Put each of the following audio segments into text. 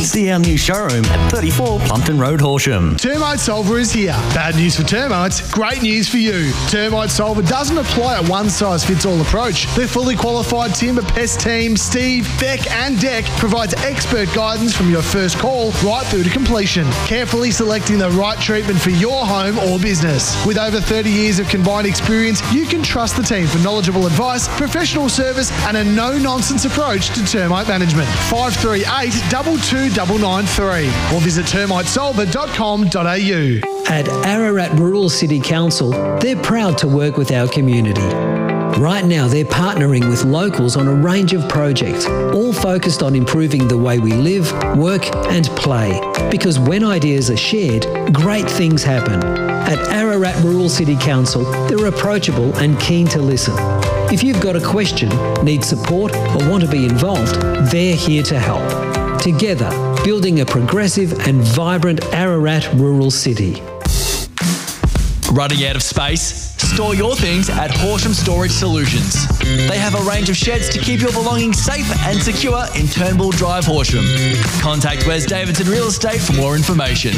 See our new showroom at 34 Plumpton Road, Horsham. Termite Solver is here. Bad news for termites, great news for you. Termite Solver doesn't apply a one-size-fits-all approach. Their fully qualified timber pest team, Steve, Beck and Deck, provides expert guidance from your first call right through to completion, carefully selecting the right treatment for your home or business. With over 30 years of combined experience, you can trust the team for knowledgeable advice, professional service and a no-nonsense approach to termite management. 538 22993 or visit termitesolver.com.au. At Ararat Rural City Council, they're proud to work with our community. Right now, they're partnering with locals on a range of projects, all focused on improving the way we live, work and play. Because when ideas are shared, great things happen. At Ararat Rural City Council, they're approachable and keen to listen. If you've got a question, need support or want to be involved, they're here to help. Together, building a progressive and vibrant Ararat rural city. Running out of space? Store your things at Horsham Storage Solutions. They have a range of sheds to keep your belongings safe and secure in Turnbull Drive, Horsham. Contact Wes Davidson Real Estate for more information.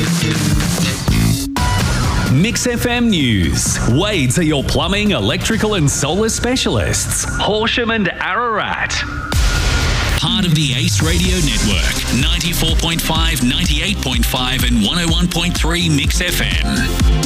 Mix FM News. Wades are your plumbing, electrical and solar specialists. Horsham and Ararat. Part of the Ace Radio Network. 94.5, 98.5 and 101.3 Mix FM.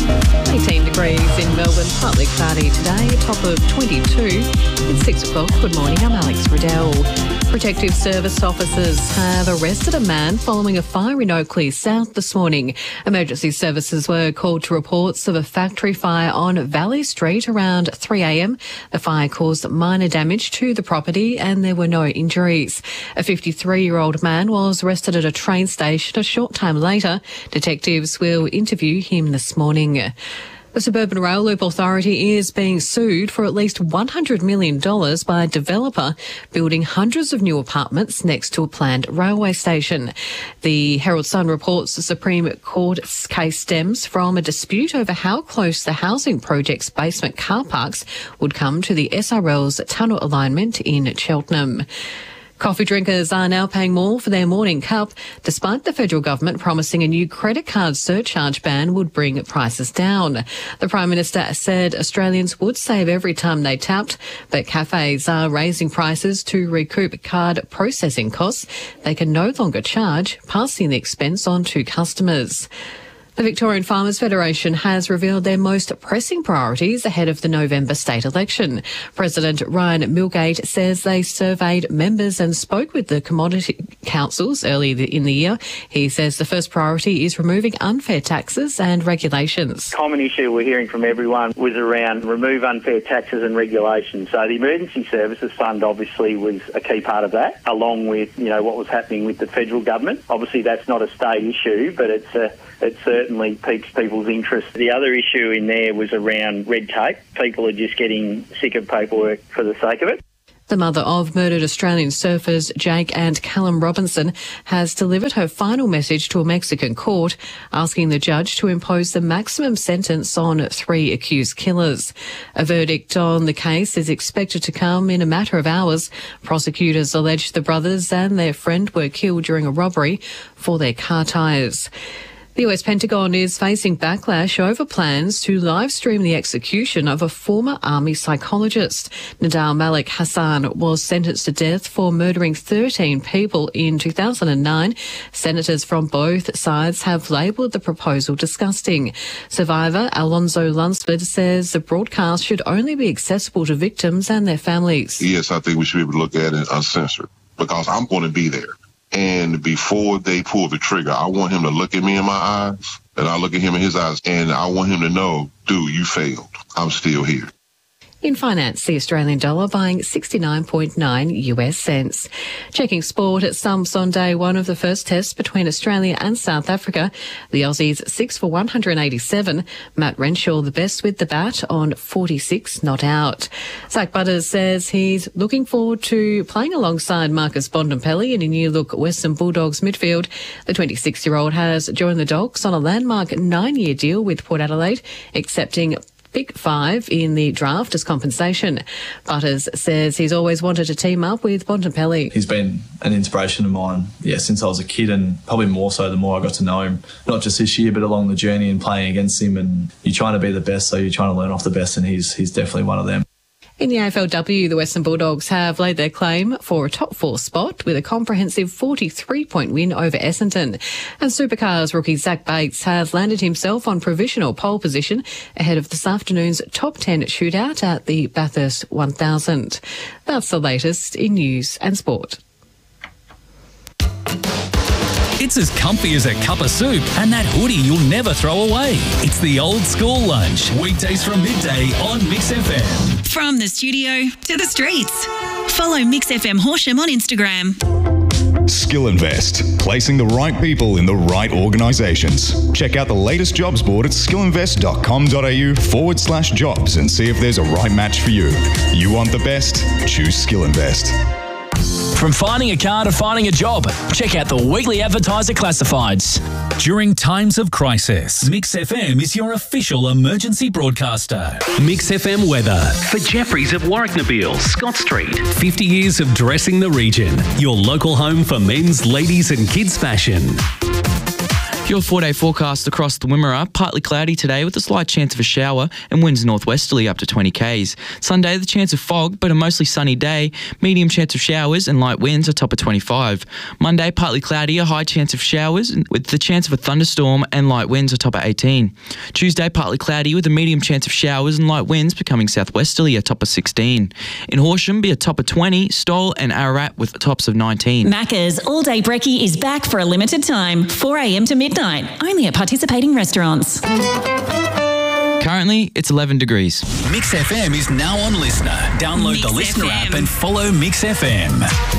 18 degrees in Melbourne, partly cloudy today, a top of 22. It's 6 o'clock. Good morning, I'm Alex Riddell. Protective Service officers have arrested a man following a fire in Oakley South this morning. Emergency services were called to reports of a factory fire on Valley Street around 3 a.m. The fire caused minor damage to the property and there were no injuries. A 53-year-old man was arrested at a train station a short time later. Detectives will interview him this morning. The Suburban Rail Loop Authority is being sued for at least $100 million by a developer building hundreds of new apartments next to a planned railway station. The Herald Sun reports the Supreme Court's case stems from a dispute over how close the housing project's basement car parks would come to the SRL's tunnel alignment in Cheltenham. Coffee drinkers are now paying more for their morning cup, despite the federal government promising a new credit card surcharge ban would bring prices down. The Prime Minister said Australians would save every time they tapped, but cafes are raising prices to recoup card processing costs they can no longer charge, passing the expense on to customers. The Victorian Farmers Federation has revealed their most pressing priorities ahead of the November state election. President Ryan Milgate says they surveyed members and spoke with the commodity councils earlier in the year. He says the first priority is removing unfair taxes and regulations. Common issue we're hearing from everyone was around remove unfair taxes and regulations. So the Emergency Services Fund obviously was a key part of that, along with, what was happening with the federal government. Obviously that's not a state issue, but it certainly piques people's interest. The other issue in there was around red tape. People are just getting sick of paperwork for the sake of it. The mother of murdered Australian surfers Jake and Callum Robinson has delivered her final message to a Mexican court, asking the judge to impose the maximum sentence on 3 accused killers. A verdict on the case is expected to come in a matter of hours. Prosecutors allege the brothers and their friend were killed during a robbery for their car tyres. The US Pentagon is facing backlash over plans to live stream the execution of a former army psychologist. Nadal Malik Hassan was sentenced to death for murdering 13 people in 2009. Senators from both sides have labelled the proposal disgusting. Survivor Alonzo Lunsford says the broadcast should only be accessible to victims and their families. Yes, I think we should be able to look at it uncensored because I'm going to be there. And before they pull the trigger, I want him to look at me in my eyes, and I look at him in his eyes, and I want him to know, dude, you failed. I'm still here. In finance, the Australian dollar buying 69.9 US cents. Checking sport, at stumps on day one of the first test between Australia and South Africa. The Aussies 6 for 187. Matt Renshaw the best with the bat on 46 not out. Zach Butters says he's looking forward to playing alongside Marcus Bontempelli in a new look Western Bulldogs midfield. The 26-year-old has joined the Dogs on a landmark 9-year deal with Port Adelaide, accepting pick 5 in the draft as compensation. Butters says he's always wanted to team up with Bontempelli. He's been an inspiration of mine, since I was a kid, and probably more so the more I got to know him, not just this year but along the journey and playing against him. And you're trying to be the best, so you're trying to learn off the best, and he's definitely one of them. In the AFLW, the Western Bulldogs have laid their claim for a top 4 spot with a comprehensive 43-point win over Essendon. And Supercars rookie Zach Bates has landed himself on provisional pole position ahead of this afternoon's top 10 shootout at the Bathurst 1000. That's the latest in news and sport. It's as comfy as a cup of soup and that hoodie you'll never throw away. It's the Old School Lunch, weekdays from midday on Mix FM. From the studio to the streets. Follow Mix FM Horsham on Instagram. Skill Invest, placing the right people in the right organisations. Check out the latest jobs board at skillinvest.com.au/jobs and see if there's a right match for you. You want the best? Choose Skill Invest. From finding a car to finding a job, check out the Weekly Advertiser Classifieds. During times of crisis, Mix FM is your official emergency broadcaster. Mix FM weather for Jeffries at Warwicknabeal, Scott Street. 50 years of dressing the region. Your local home for men's, ladies and kids fashion. Your 4-day forecast across the Wimmera, partly cloudy today with a slight chance of a shower and winds northwesterly up to 20 k's. Sunday, the chance of fog, but a mostly sunny day, medium chance of showers and light winds, a top of 25. Monday, partly cloudy, a high chance of showers with the chance of a thunderstorm and light winds, a top of 18. Tuesday, partly cloudy with a medium chance of showers and light winds becoming southwesterly, a top of 16. In Horsham, be a top of 20, Stowell and Ararat with tops of 19. Macca's All Day Brekkie is back for a limited time, 4 a.m. to midnight, only at participating restaurants. Currently, it's 11 degrees. Mix FM is now on Listener. Download the Listener app and follow Mix FM.